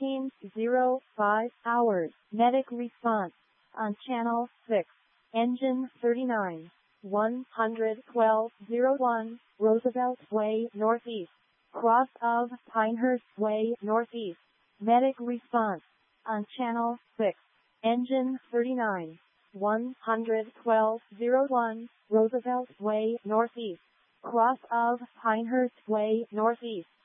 13:05 hours. Medic response on Channel 6. Engine 39. 11201, Roosevelt Way Northeast. Cross of Pinehurst Way Northeast. Medic response on Channel 6. Engine 39. 11201, Roosevelt Way Northeast. Cross of Pinehurst Way Northeast.